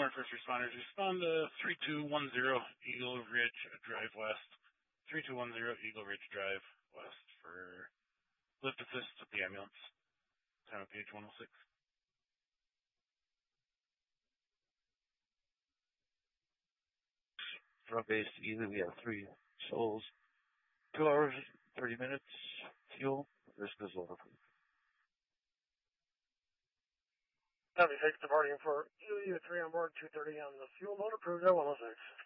our first responders. Respond to 3210 Eagle Ridge Drive West. 3210 Eagle Ridge Drive West for lift assist with the ambulance. Time of page 106. From base to Ely, we have 3 souls. 2 hours, 30 minutes, fuel. Risk is over. 76 departing for Ely, 3 on board, 230 on the fuel load, approved at 106.